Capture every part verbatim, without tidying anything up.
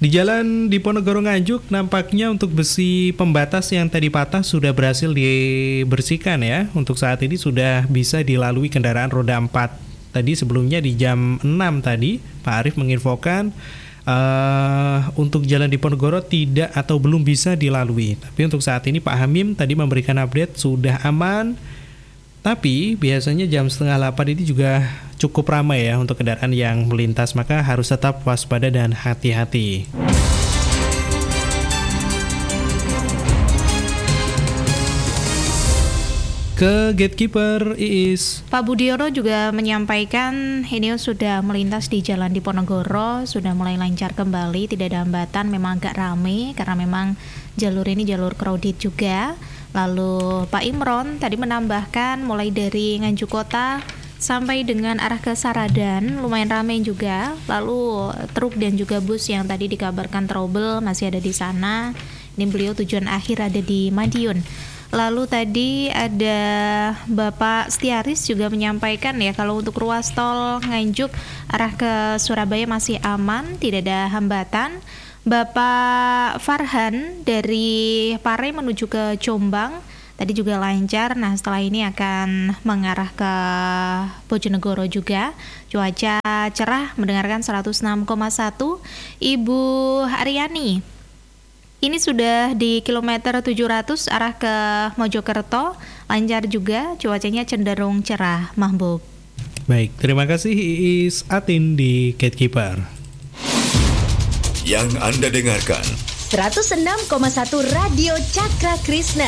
Di jalan Diponegoro Nganjuk nampaknya untuk besi pembatas yang tadi patah sudah berhasil dibersihkan ya. Untuk saat ini sudah bisa dilalui kendaraan roda empat. Tadi sebelumnya di jam enam tadi Pak Arief menginfokan uh, untuk jalan Diponegoro tidak atau belum bisa dilalui. Tapi untuk saat ini Pak Hamim tadi memberikan update sudah aman. Tapi biasanya jam setengah delapan ini juga cukup ramai ya untuk kendaraan yang melintas, maka harus tetap waspada dan hati-hati. Ke gatekeeper Iis. Pak Budiono juga menyampaikan ini sudah melintas di jalan Diponegoro, sudah mulai lancar kembali, tidak ada hambatan, memang agak ramai karena memang jalur ini jalur crowded juga. Lalu Pak Imron tadi menambahkan mulai dari Nganjuk Kota sampai dengan arah ke Saradan lumayan ramai juga. Lalu truk dan juga bus yang tadi dikabarkan trouble masih ada di sana. Ini beliau tujuan akhir ada di Madiun. Lalu tadi ada Bapak Stiaris juga menyampaikan ya kalau untuk ruas tol Nganjuk arah ke Surabaya masih aman, tidak ada hambatan. Bapak Farhan dari Pare menuju ke Jombang tadi juga lancar. Nah setelah ini akan mengarah ke Bojonegoro juga. Cuaca cerah mendengarkan seratus enam koma satu. Ibu Aryani ini sudah di kilometer tujuh ratus arah ke Mojokerto, lancar juga, cuacanya cenderung cerah, Mahbub. Baik, terima kasih Iis Atin di Gatekeeper. Yang Anda dengarkan seratus enam koma satu Radio Cakra Krisna.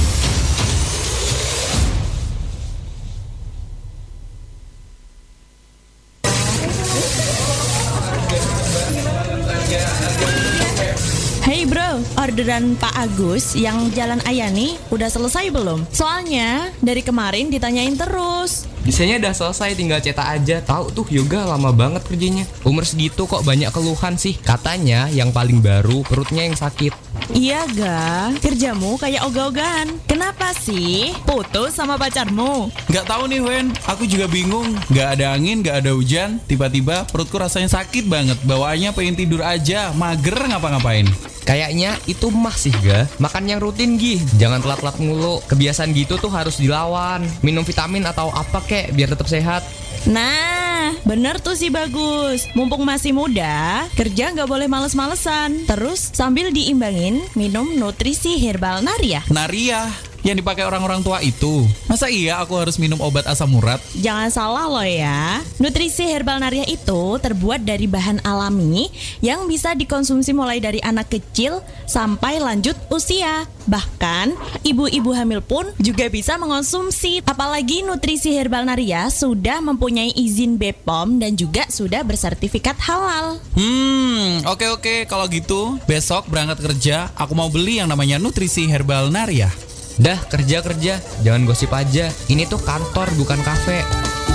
Hey bro, orderan Pak Agus yang Jalan Ayani udah selesai belum? Soalnya dari kemarin ditanyain terus. Desainnya udah selesai, tinggal cetak aja. Tahu tuh yoga lama banget kerjanya. Umur segitu kok banyak keluhan sih. Katanya yang paling baru perutnya yang sakit. Iya ga, kerjamu kayak ogah-ogahan. Kenapa sih? Putus sama pacarmu? Gak tahu nih Wen, aku juga bingung. Gak ada angin, gak ada hujan. Tiba-tiba perutku rasanya sakit banget. Bawaannya pengen tidur aja, mager ngapa-ngapain. Kayaknya itu mah sih ga. Makan yang rutin Gi, jangan telat-telat mulu. Kebiasaan gitu tuh harus dilawan. Minum vitamin atau apa kek biar tetap sehat. Nah, bener tuh si Bagus. Mumpung masih muda, kerja nggak boleh males-malesan. Terus sambil diimbangin minum nutrisi herbal Naria. Naria yang dipakai orang-orang tua itu. Masa iya aku harus minum obat asam urat? Jangan salah loh ya. Nutrisi herbal Naria itu terbuat dari bahan alami yang bisa dikonsumsi mulai dari anak kecil sampai lanjut usia. Bahkan ibu-ibu hamil pun juga bisa mengonsumsi. Apalagi nutrisi herbal Naria sudah mempunyai izin B P O M dan juga sudah bersertifikat halal. Hmm, oke oke kalau gitu besok berangkat kerja aku mau beli yang namanya nutrisi herbal Naria. Dah kerja-kerja, jangan gosip aja. Ini tuh kantor bukan kafe.